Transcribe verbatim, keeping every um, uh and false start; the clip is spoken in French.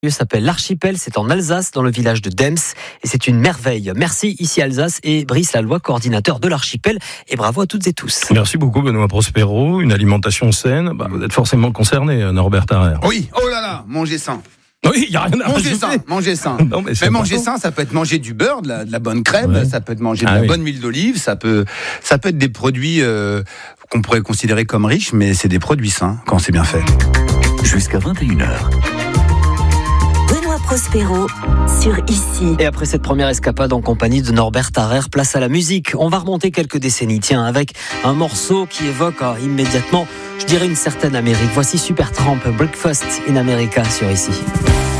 Le lieu s'appelle l'Archipel, c'est en Alsace, dans le village de Dems, et c'est une merveille. Merci, ici Alsace, et Brice Laloy, coordinateur de l'Archipel, et bravo à toutes et tous. Merci beaucoup Benoît Prospero, une alimentation saine, bah, vous êtes forcément concerné, Norbert Tarrer. Oui, oh là là, manger sain. Oui, il n'y a rien à manger rajouter. sain, manger sain. Non, mais, mais manger sain, ça peut être manger du beurre, de la, de la bonne crème, ouais. ça peut être manger de ah, la oui. bonne huile d'olive, ça peut, ça peut être des produits euh, qu'on pourrait considérer comme riches, mais c'est des produits sains quand c'est bien fait. Jusqu'à vingt et une heures. Benoît Prospero sur Ici. Et après cette première escapade en compagnie de Norbert Tarrer, place à la musique. On va remonter quelques décennies, tiens, avec un morceau qui évoque hein, immédiatement, je dirais, une certaine Amérique. Voici Supertramp, Breakfast in America sur Ici.